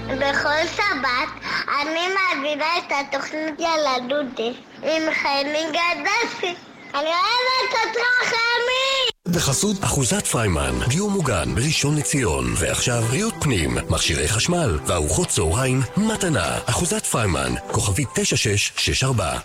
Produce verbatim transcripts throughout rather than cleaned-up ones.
בכל שבת אני מעבירה את התוכנית ילדודי עם חמי גדסי. אני אוהבת אותך, חמי! בחסות אחוזת פריימן, דיור מוגן בראשון לציון, ועכשיו ריהוט פנים, מכשירי חשמל וארוחות צהריים מתנה. אחוזת פריימן, כוכבית תשע שש שש ארבע.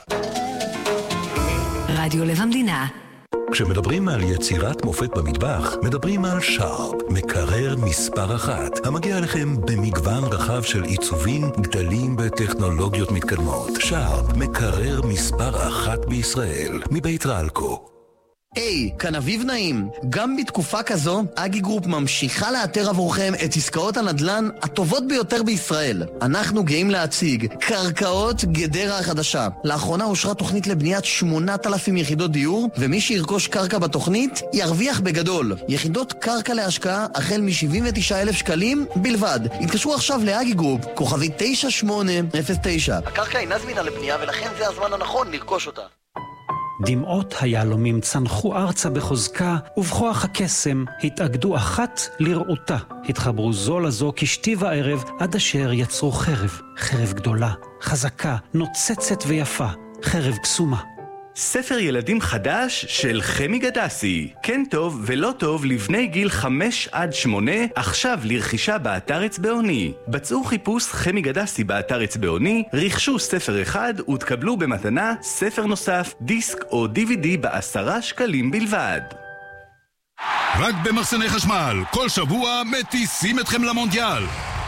רדיו לב המדינה. כשמדברים על יצירת מופת במטבח, מדברים על שרפ, מקרר מספר אחת, המגיע לכם במגוון רחב של עיצובים, גדלים וטכנולוגיות מתקדמות. שרפ, מקרר מספר אחת בישראל, מבית רלקו. היי, כאן אביב נעים. גם בתקופה כזו, אגי גרופ ממשיכה לאתר עבורכם את עסקאות הנדל"ן הטובות ביותר בישראל. אנחנו גאים להציג קרקעות גדרה החדשה. לאחרונה אושרה תוכנית לבניית שמונת אלפים יחידות דיור, ומי שירכוש קרקע בתוכנית ירוויח בגדול. יחידות קרקע להשקעה החל מ-שבעים ותשעה אלף שקלים בלבד. התקשרו עכשיו לאגי גרופ, כוכבי תשע שמונה אפס תשע. הקרקע אינה זמינה לבנייה ולכן זה הזמן הנכון לרכוש אותה. דמעות היהלומים צנחו ארצה בחוזקה, ובכוח הקסם התאגדו אחת לרעותה. התחברו זו לזו כשתי וערב, עד אשר יצרו חרב. חרב גדולה, חזקה, נוצצת ויפה. חרב קסומה. ספר ילדים חדש של חמי גדסי. כן טוב ולא טוב לבני גיל חמש עד שמונה, עכשיו לרכישה באתר אצבעוני. בצעו חיפוש חמי גדסי באתר אצבעוני, רכשו ספר אחד ותקבלו במתנה ספר נוסף, דיסק או די וי די בעשרה שקלים בלבד. רק במחסני חשמל, כל שבוע מטיסים אתכם למונדיאל.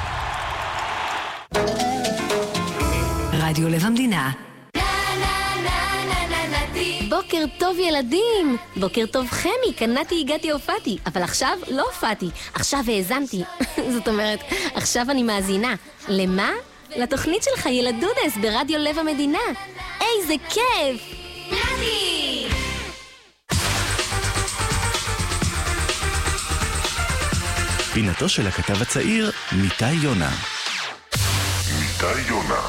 רדיו לב המדינה. בוקר טוב ילדים, בוקר טוב חמי, קנאתי, הגעתי, הופעתי, אבל עכשיו לא הופעתי, עכשיו האזנתי, זאת אומרת, עכשיו אני מאזינה. למה? לתוכנית שלך ילדודס ברדיו לב המדינה. איזה כיף! נתי! פינתו של הכתב הצעיר, ניתאי יונה. ניתאי יונה.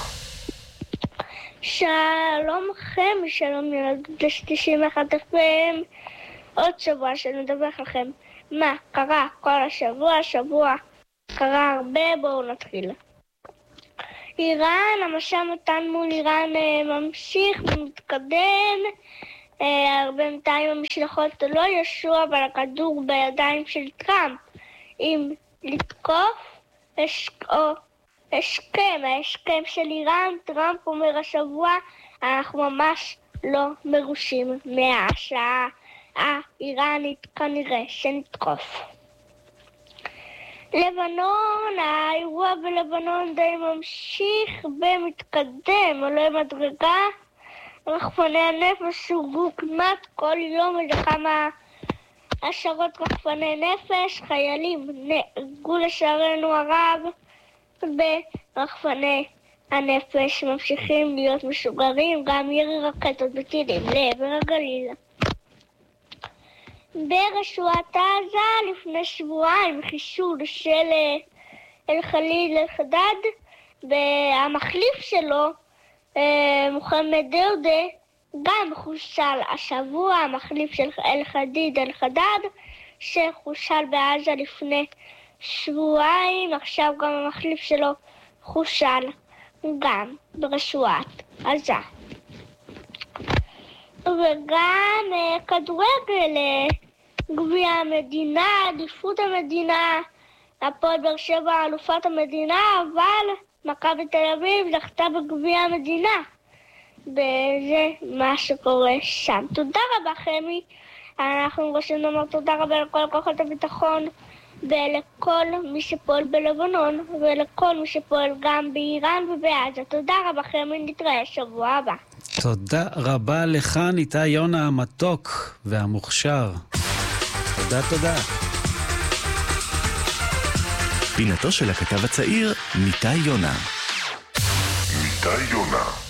שלום לכם, שלום ילדות תשעים ואחת אף אם. עוד שבוע שנדבר לכם מה קרה כל השבוע, שבוע קרה הרבה, בואו נתחיל. איראן, המשא ומתן מול איראן ממשיך ומתקדם. בינתיים המשלחות לא ישוע, אבל הכדור בידיים של טראמפ אם לתקוף או הסכם, ההסכם של איראן. טראמפ אומר השבוע, אנחנו ממש לא מרושים מהשעה האיראנית, כנראה שנתקוף. לבנון, האירוע בלבנון די ממשיך במתקדם, עולה מדרגה. רחפני הנפש סורגו כמעט כל יום איזה כמה עשרות רחפני נפש. חיילים נהרגו לשערנו הרב ברחפני הנפש, ממשיכים להיות משוגרים, גם ירי רקטות וטילים לעבר הגליל. ברצועת עזה לפני שבועיים חיסול של אל-חליל אל-חדד, והמחליף שלו מוחמד דרדה גם חוסל השבוע, המחליף של אל-חדיד אל-חדד שחוסל בעזה לפני שבועיים. עכשיו גם המחליף שלו חוסל גם ברצועת עזה. וגם כדורגל, גביע המדינה, עדיפות המדינה, הפועל באר שבע אלופת המדינה, אבל מכבי תל אביב זכתה בגביע המדינה. וזה מה שקורה שם. תודה רבה חמי. אנחנו רוצים לומר תודה רבה לכל כוחות הביטחון ולכל מי שפועל בלבנון ולכל מי שפועל גם באיראן ובעזה. תודה רבה חמי, נתראה שבוע הבא. תודה רבה לך ניתאי יונה המתוק והמוכשר. תודה תודה. פינתו של הכתב הצעיר, ניתאי יונה. ניתאי יונה.